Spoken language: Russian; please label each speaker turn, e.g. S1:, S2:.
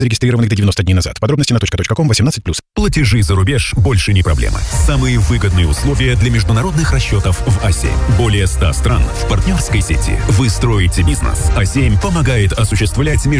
S1: зарегистрированы где 90 дней назад. Подробности на .com 18+.
S2: Платежи за рубеж больше не проблема. Самые выгодные условия для международных расчетов в А7. Более 100 стран в партнерской сети. Вы строите бизнес. А7 помогает осуществлять